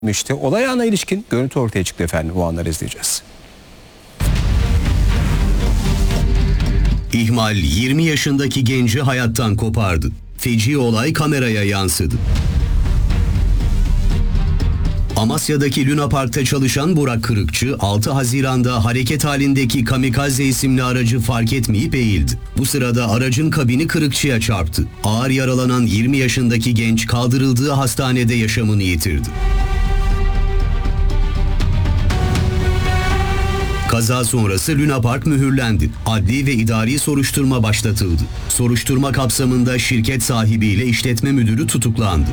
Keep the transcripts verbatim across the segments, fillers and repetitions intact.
İşte olay anına ilişkin görüntü ortaya çıktı efendim. O anları izleyeceğiz. İhmal yirmi yaşındaki genci hayattan kopardı. Feci olay kameraya yansıdı. Amasya'daki Luna Park'ta çalışan Burak Kırıkçı, altı Haziran'da hareket halindeki Kamikaze isimli aracı fark etmeyip eğildi. Bu sırada aracın kabini Kırıkçı'ya çarptı. Ağır yaralanan yirmi yaşındaki genç kaldırıldığı hastanede yaşamını yitirdi. Kaza sonrası Luna Park mühürlendi. Adli ve idari soruşturma başlatıldı. Soruşturma kapsamında şirket sahibiyle işletme müdürü tutuklandı.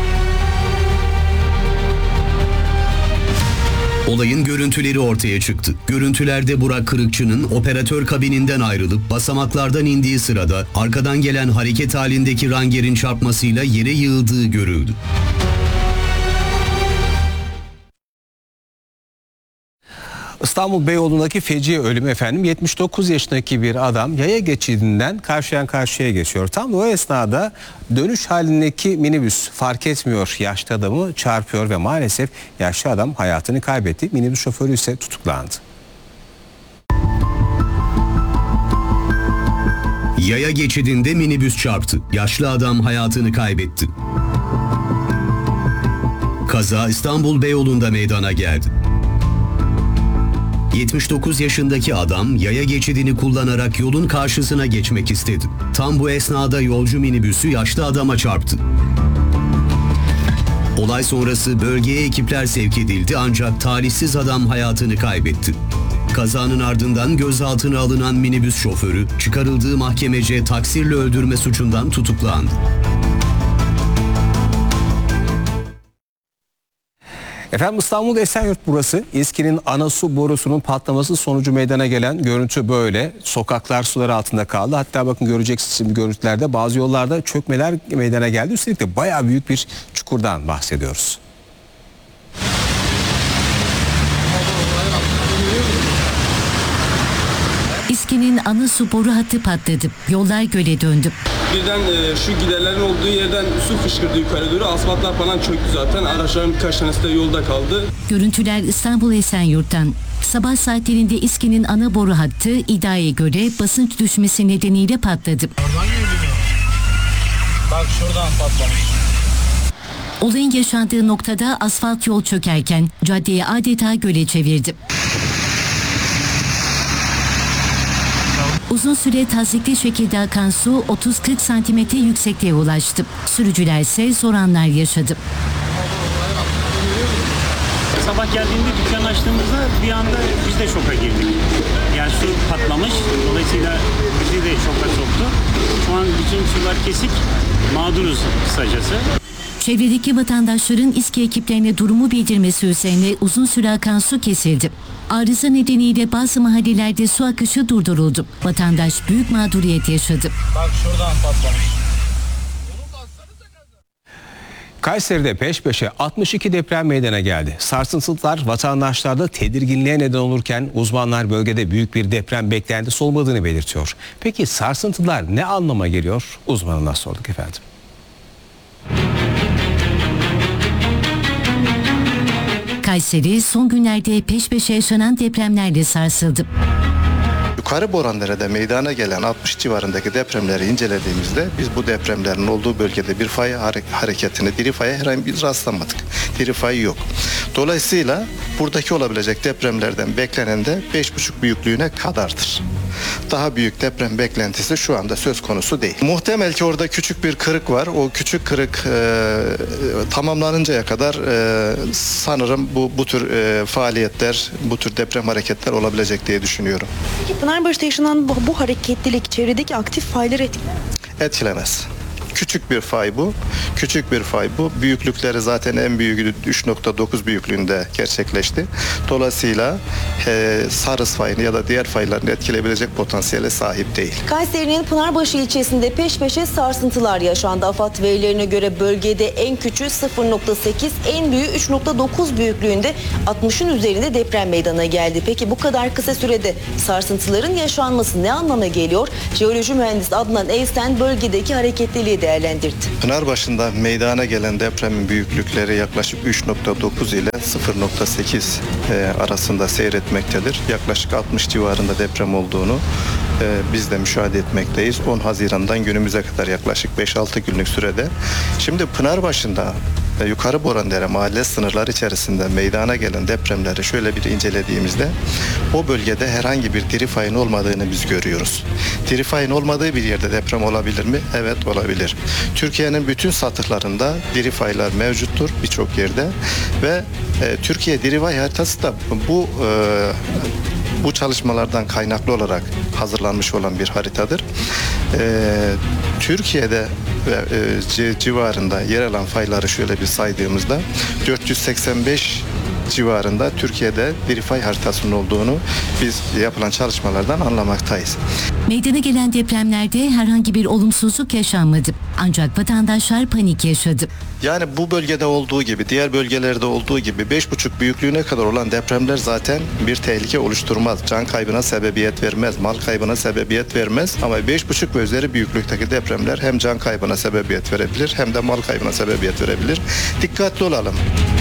Olayın görüntüleri ortaya çıktı. Görüntülerde Burak Kırıkçı'nın operatör kabininden ayrılıp basamaklardan indiği sırada arkadan gelen hareket halindeki Ranger'in çarpmasıyla yere yığıldığı görüldü. İstanbul Beyoğlu'ndaki feci ölüm efendim. yetmiş dokuz yaşındaki bir adam yaya geçidinden karşıyan karşıya geçiyor. Tam da o esnada dönüş halindeki minibüs fark etmiyor yaşlı adamı çarpıyor ve maalesef yaşlı adam hayatını kaybetti. Minibüs şoförü ise tutuklandı. Yaya geçidinde minibüs çarptı. Yaşlı adam hayatını kaybetti. Kaza İstanbul Beyoğlu'nda meydana geldi. yetmiş dokuz yaşındaki adam yaya geçidini kullanarak yolun karşısına geçmek istedi. Tam bu esnada yolcu minibüsü yaşlı adama çarptı. Olay sonrası bölgeye ekipler sevk edildi ancak talihsiz adam hayatını kaybetti. Kazanın ardından gözaltına alınan minibüs şoförü çıkarıldığı mahkemece taksirle öldürme suçundan tutuklandı. Efendim İstanbul Esenyurt burası. İSKİ'nin ana su borusunun patlaması sonucu meydana gelen görüntü böyle. Sokaklar sular altında kaldı. Hatta bakın göreceksiniz şimdi görüntülerde bazı yollarda çökmeler meydana geldi. Üstelik de bayağı büyük bir çukurdan bahsediyoruz. İSKİ'nin ana su boru hattı patladı. Yollar göle döndü. Birden e, şu giderlerin olduğu yerden su fışkırdı yukarı doğru. Asfaltlar falan çöktü zaten. Araçların birkaç tanesi de yolda kaldı. Görüntüler İstanbul Esenyurt'tan. Sabah saatlerinde İSKİ'nin ana boru hattı iddiaya göre basınç düşmesi nedeniyle patladı. Oradan geliyor. Bak şuradan patlamış. Olayın yaşandığı noktada asfalt yol çökerken caddeyi adeta göle çevirdi. Uzun süre tazyikli şekilde akan su otuz kırk santimetre yüksekliğe ulaştı. Sürücüler ise zor anlar yaşadı. Sabah geldiğinde dükkan açtığımızda bir anda biz de şoka girdik. Yani su patlamış, dolayısıyla bizi de şoka soktu. Şu an bütün sular kesik, mağduruz kısacası. Çevredeki vatandaşların İSKİ ekiplerine durumu bildirmesi üzerine uzun süre akan su kesildi. Arıza nedeniyle bazı mahallelerde su akışı durduruldu. Vatandaş büyük mağduriyet yaşadı. Bak şuradan patlamış. Kayseri'de peş peşe altmış iki deprem meydana geldi. Sarsıntılar vatandaşlarda tedirginliğe neden olurken uzmanlar bölgede büyük bir deprem beklentisi olmadığını belirtiyor. Peki sarsıntılar ne anlama geliyor? Uzmanına sorduk efendim. Kayseri son günlerde peş peşe yaşanan depremlerle sarsıldı. Yukarı Borandere'de meydana gelen altmış civarındaki depremleri incelediğimizde biz bu depremlerin olduğu bölgede bir fay hareketine, diri faya herhangi bir rastlamadık. Diri fay yok. Dolayısıyla buradaki olabilecek depremlerden beklenen de beş buçuk büyüklüğüne kadardır. Daha büyük deprem beklentisi şu anda söz konusu değil. Muhtemel ki orada küçük bir kırık var. O küçük kırık e, tamamlanıncaya kadar e, sanırım bu bu tür e, faaliyetler, bu tür deprem hareketler olabilecek diye düşünüyorum. Peki Pınarbaşı'da yaşanan bu, bu hareketlilik çevredeki aktif fayları etkiler? Etkilemez. Küçük bir fay bu. Küçük bir fay bu. Büyüklükleri zaten en büyüğü üç nokta dokuz büyüklüğünde gerçekleşti. Dolayısıyla e, Sarız fayını ya da diğer faylarını etkileyebilecek potansiyele sahip değil. Kayseri'nin Pınarbaşı ilçesinde peş peşe sarsıntılar yaşandı. AFAD verilerine göre bölgede en küçüğü sıfır nokta sekiz, en büyüğü üç nokta dokuz büyüklüğünde altmışın üzerinde deprem meydana geldi. Peki bu kadar kısa sürede sarsıntıların yaşanması ne anlama geliyor? Jeoloji mühendisi Adnan Eysen bölgedeki hareketliliği şöyle değerlendirdi. Pınarbaşı'nda meydana gelen depremin büyüklükleri yaklaşık üç nokta dokuz ile sıfır nokta sekiz e, arasında seyretmektedir. Yaklaşık altmış civarında deprem olduğunu e, biz de müşahede etmekteyiz. on Haziran'dan günümüze kadar yaklaşık beş altı günlük sürede. Şimdi Pınarbaşı'nda e, Yukarı Borandere mahalle sınırları içerisinde meydana gelen depremleri şöyle bir incelediğimizde o bölgede herhangi bir diri fayın olmadığını biz görüyoruz. Diri fayın olmadığı bir yerde deprem olabilir mi? Evet, olabilir. Türkiye'nin bütün satıklarında diri faylar mevcuttur birçok yerde ve e, Türkiye diri fay haritası da bu e, bu çalışmalardan kaynaklı olarak hazırlanmış olan bir haritadır. E, Türkiye'de ve e, civarında yer alan fayları şöyle bir saydığımızda dört yüz seksen beş civarında Türkiye'de diri fay haritasının olduğunu biz yapılan çalışmalardan anlamaktayız. Meydana gelen depremlerde herhangi bir olumsuzluk yaşanmadı. Ancak vatandaşlar panik yaşadı. Yani bu bölgede olduğu gibi, diğer bölgelerde olduğu gibi beş buçuk büyüklüğüne kadar olan depremler zaten bir tehlike oluşturmaz. Can kaybına sebebiyet vermez, mal kaybına sebebiyet vermez. Ama beş buçuk ve üzeri büyüklükteki depremler hem can kaybına sebebiyet verebilir hem de mal kaybına sebebiyet verebilir. Dikkatli olalım.